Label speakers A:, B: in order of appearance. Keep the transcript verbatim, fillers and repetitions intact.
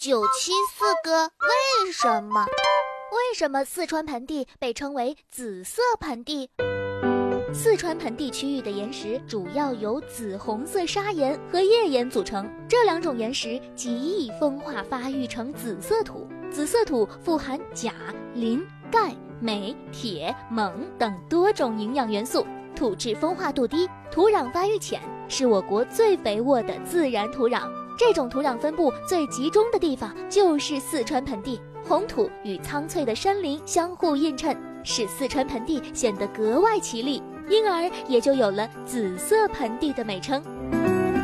A: 九七四个为什么？
B: 为什么四川盆地被称为紫色盆地？四川盆地区域的岩石主要由紫红色砂岩和页岩组成，这两种岩石极易风化发育成紫色土。紫色土富含钾、磷、钙、镁、铁、锰等多种营养元素，土质风化度低，土壤发育浅，是我国最肥沃的自然土壤。这种土壤分布最集中的地方就是四川盆地，红土与苍翠的山林相互映衬，使四川盆地显得格外绮丽，因而也就有了紫色盆地的美称。